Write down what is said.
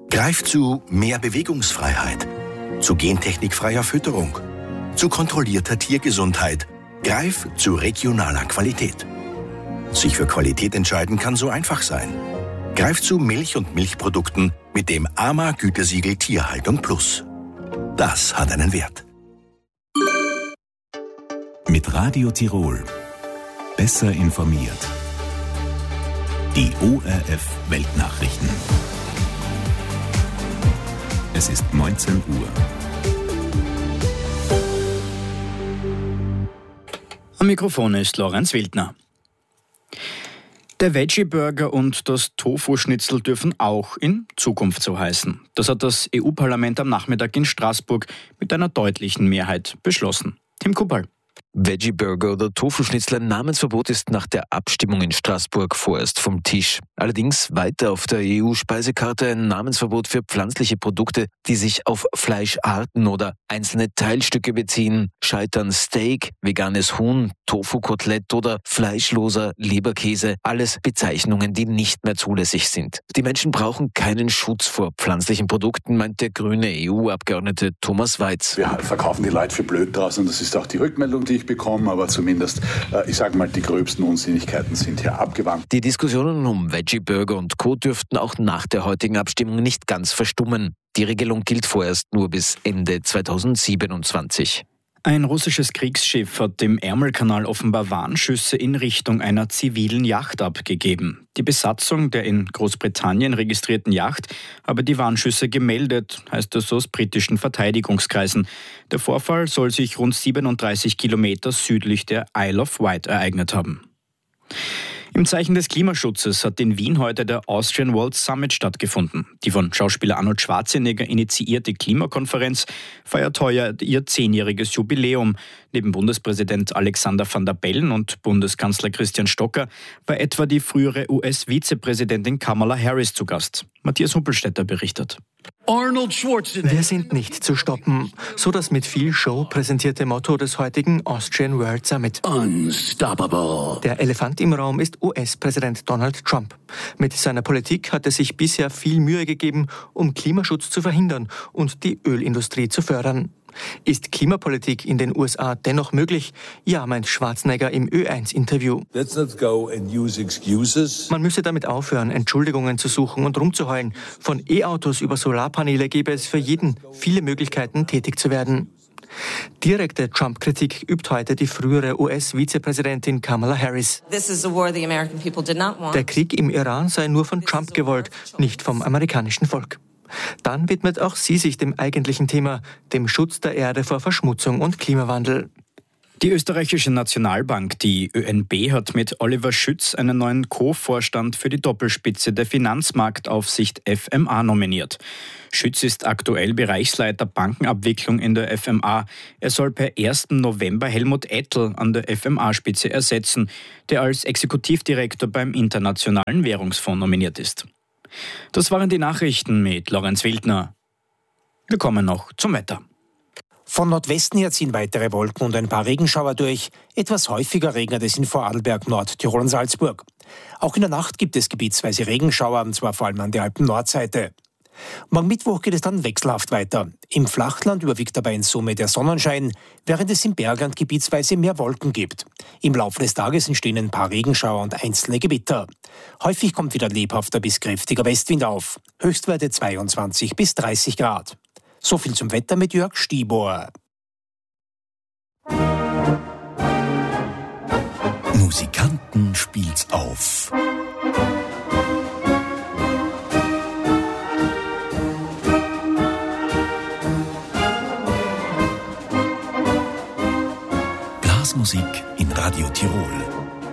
Greif zu mehr Bewegungsfreiheit, zu gentechnikfreier Fütterung, zu kontrollierter Tiergesundheit. Greif zu regionaler Qualität. Sich für Qualität entscheiden kann so einfach sein. Greif zu Milch und Milchprodukten mit dem AMA-Gütesiegel Tierhaltung Plus. Das hat einen Wert. Mit Radio Tirol. Besser informiert. Die ORF-Weltnachrichten. Es ist 19 Uhr. Am Mikrofon ist Lorenz Wildner. Der Veggie-Burger und das Tofu-Schnitzel dürfen auch in Zukunft so heißen. Das hat das EU-Parlament am Nachmittag in Straßburg mit einer deutlichen Mehrheit beschlossen. Tim Kuppal. Veggie-Burger oder Tofu-Schnitzel, ein Namensverbot ist nach der Abstimmung in Straßburg vorerst vom Tisch. Allerdings weiter auf der EU-Speisekarte ein Namensverbot für pflanzliche Produkte, die sich auf Fleischarten oder einzelne Teilstücke beziehen. Scheitern Steak, veganes Huhn, Tofu-Kotelett oder fleischloser Leberkäse. Alles Bezeichnungen, die nicht mehr zulässig sind. Die Menschen brauchen keinen Schutz vor pflanzlichen Produkten, meint der grüne EU-Abgeordnete Thomas Weiz. Wir verkaufen die Leute für blöd draußen, das ist auch die Rückmeldung, die ich bekomme, aber zumindest, ich sage mal, die gröbsten Unsinnigkeiten sind hier abgewandt. Die Diskussionen um Veggie-Burger und Co. dürften auch nach der heutigen Abstimmung nicht ganz verstummen. Die Regelung gilt vorerst nur bis Ende 2027. Ein russisches Kriegsschiff hat im Ärmelkanal offenbar Warnschüsse in Richtung einer zivilen Yacht abgegeben. Die Besatzung der in Großbritannien registrierten Yacht habe die Warnschüsse gemeldet, heißt es aus britischen Verteidigungskreisen. Der Vorfall soll sich rund 37 Kilometer südlich der Isle of Wight ereignet haben. Im Zeichen des Klimaschutzes hat in Wien heute der Austrian World Summit stattgefunden. Die von Schauspieler Arnold Schwarzenegger initiierte Klimakonferenz feiert heuer ihr 10-jähriges Jubiläum. Neben Bundespräsident Alexander Van der Bellen und Bundeskanzler Christian Stocker war etwa die frühere US-Vizepräsidentin Kamala Harris zu Gast. Matthias Huppelstädter berichtet. Wir sind nicht zu stoppen, so das mit viel Show präsentierte Motto des heutigen Austrian World Summit. Unstoppable. Der Elefant im Raum ist US-Präsident Donald Trump. Mit seiner Politik hat er sich bisher viel Mühe gegeben, um Klimaschutz zu verhindern und die Ölindustrie zu fördern. Ist Klimapolitik in den USA dennoch möglich? Ja, meint Schwarzenegger im Ö1-Interview. Man müsse damit aufhören, Entschuldigungen zu suchen und rumzuheulen. Von E-Autos über Solarpaneele gäbe es für jeden viele Möglichkeiten, tätig zu werden. Direkte Trump-Kritik übt heute die frühere US-Vizepräsidentin Kamala Harris. Der Krieg im Iran sei nur von Trump gewollt, nicht vom amerikanischen Volk. Dann widmet auch sie sich dem eigentlichen Thema, dem Schutz der Erde vor Verschmutzung und Klimawandel. Die österreichische Nationalbank, die ÖNB, hat mit Oliver Schütz einen neuen Co-Vorstand für die Doppelspitze der Finanzmarktaufsicht FMA nominiert. Schütz ist aktuell Bereichsleiter Bankenabwicklung in der FMA. Er soll per 1. November Helmut Ettel an der FMA-Spitze ersetzen, der als Exekutivdirektor beim Internationalen Währungsfonds nominiert ist. Das waren die Nachrichten mit Lorenz Wildner. Wir kommen noch zum Wetter. Von Nordwesten her ziehen weitere Wolken und ein paar Regenschauer durch. Etwas häufiger regnet es in Vorarlberg, Nordtirol und Salzburg. Auch in der Nacht gibt es gebietsweise Regenschauer, und zwar vor allem an der Alpen-Nordseite. Morgen Mittwoch geht es dann wechselhaft weiter. Im Flachland überwiegt dabei in Summe der Sonnenschein, während es im Bergland gebietsweise mehr Wolken gibt. Im Laufe des Tages entstehen ein paar Regenschauer und einzelne Gewitter. Häufig kommt wieder lebhafter bis kräftiger Westwind auf. Höchstwerte 22 bis 30 Grad. So viel zum Wetter mit Jörg Stibor. Musikanten spielt's auf. Blasmusik in Radio Tirol.